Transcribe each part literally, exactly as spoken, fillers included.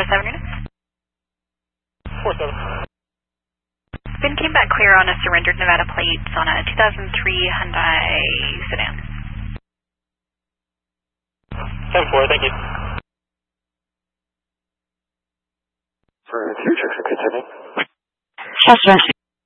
seven units. four seven. Ben came back clear on a surrendered Nevada plate on a two thousand three Hyundai sedan. ten four, thank you. For future, continue. Chester.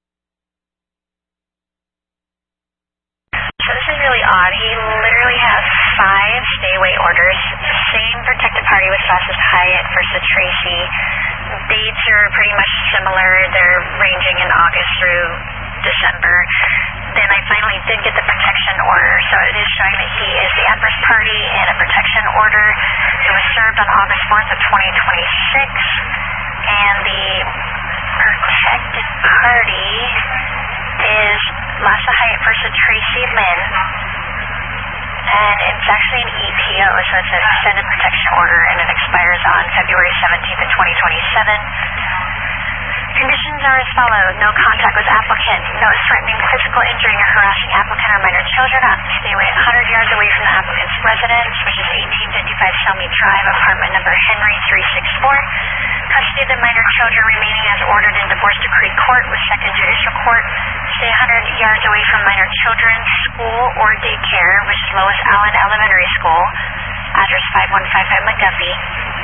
So this is really odd. He literally has five stay-away orders. Same protected party with Sauces Hyatt versus Tracy. Dates are pretty much similar. They're ranging in August through December. Then I finally did get the protection order. So it is showing that he is the adverse party in a protection order. It was served on August fourth of twenty twenty-six. And the protected party is Lassa Hyatt versus Tracy Lynn. And it's actually an E P O, so it's an extended protection order, and it expires on February seventeenth of twenty twenty-seven. Conditions are as follows. No contact with applicant. No threatening physical injury or harassing applicant or minor children. Stay away one hundred yards away from the applicant's residence, which is eighteen fifty-five Selmy Drive, apartment number Henry three six four. Custody of the minor children remaining as ordered in divorce decree court with second judicial court. Stay one hundred yards away from minor children, school or daycare, which is Lois Allen Elementary School. Address five one five five McDuffie.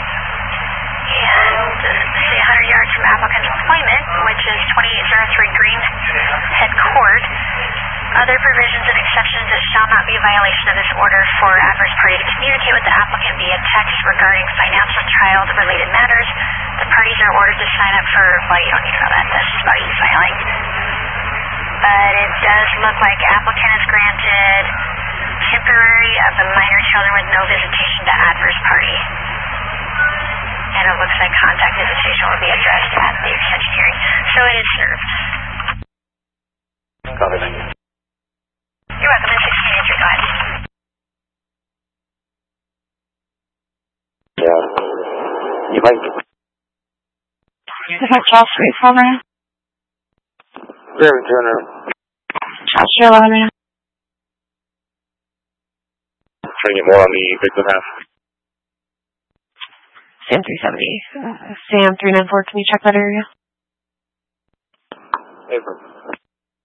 And uh, stay one hundred yards from applicant's employment, which is twenty-eight oh three Green Head Court. Other provisions and exceptions, it shall not be a violation of this order for adverse party to communicate with the applicant via text regarding financial child-related matters. The parties are ordered to sign up for, well, you don't need to know that, this is about e-filing. But it does look like applicant is granted temporary of the minor children with no visitation to adverse party. And it looks like contact visitation will be addressed at the extension hearing. So it is served. Copy, thank you. You're welcome. In sixteen inches, go ahead. Yeah. You might... Is that Charles Street for me? Very Turner. Charles Street, let me know. Trying to get more on the victim half. Sam three seventy. Uh, Sam three nine four, can you check that area? April.